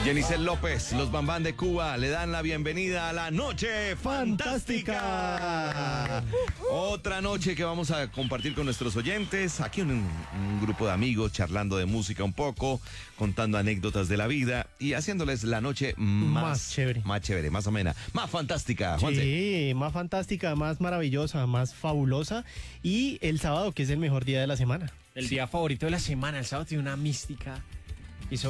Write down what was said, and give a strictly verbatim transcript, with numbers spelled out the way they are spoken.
Yenicel López, los Bambán de Cuba le dan la bienvenida a la Noche Fantástica. Fantástica. Otra noche que vamos a compartir con nuestros oyentes. Aquí un, un grupo de amigos charlando de música un poco, contando anécdotas de la vida y haciéndoles la noche más, más chévere. Más chévere, más amena, más fantástica. Juanse. Sí, más fantástica, más maravillosa, más fabulosa. Y el sábado, que es el mejor día de la semana. El día favorito de la semana, el sábado tiene una mística